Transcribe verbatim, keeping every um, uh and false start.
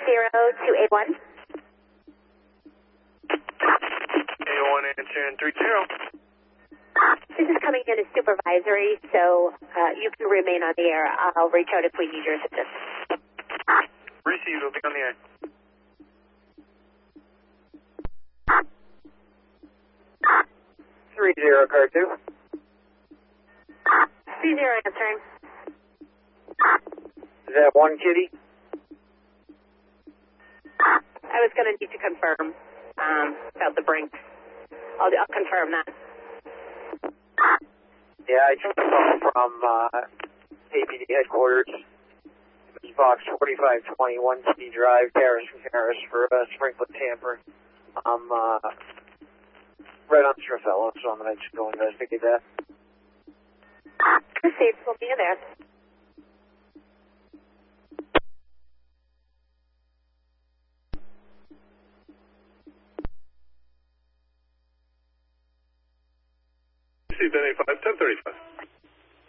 zero to A one. A one answering three zero. This is coming in as supervisory, so uh, you can remain on the air. I'll reach out if we need your assistance. Receive, will be on the air. Three zero, car two. three zero answering. Is that one kitty? I was going to need to confirm um, about the brink. I'll, I'll confirm that. Yeah, I took a call from uh, A P D headquarters. It's box forty-five twenty-one T Drive, Paris, Paris for uh, sprinkler tampering. I'm uh, right on Strafello, so I'm going to just go investigate that. Proceed, we'll be there. Received N A five ten thirty-five.